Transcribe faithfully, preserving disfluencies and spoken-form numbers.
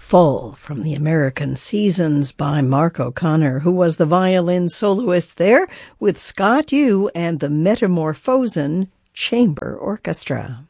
Full from the American Seasons by Mark O'Connor, who was the violin soloist there with Scott Yu and the Metamorphosen Chamber Orchestra.